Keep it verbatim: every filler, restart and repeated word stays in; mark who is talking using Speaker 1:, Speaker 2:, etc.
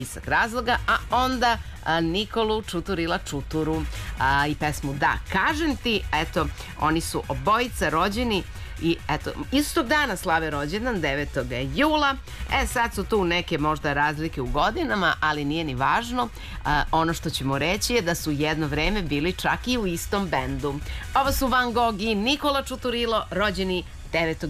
Speaker 1: spisak razloga, a onda a, Nikolu Čuturila Čuturu a, i pesmu Da, kažem ti, eto, oni su obojica rođeni i eto, istog dana slave rođendan, devetog jula. E, sad su tu neke možda razlike u godinama, ali nije ni važno. A, ono što ćemo reći je da su jedno vreme bili čak i u istom bendu. Ovo su Van Gogh i Nikola Čuturilo, rođeni devetog